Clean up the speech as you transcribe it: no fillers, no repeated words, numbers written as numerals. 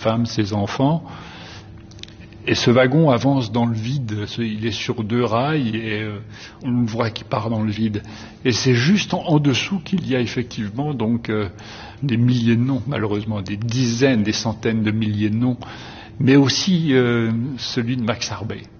femme, ses enfants. Et ce wagon avance dans le vide, il est sur 2 rails et on le voit qui part dans le vide. Et c'est juste en dessous qu'il y a effectivement donc des milliers de noms, malheureusement, des centaines de milliers de noms, mais aussi celui de Max Arbey.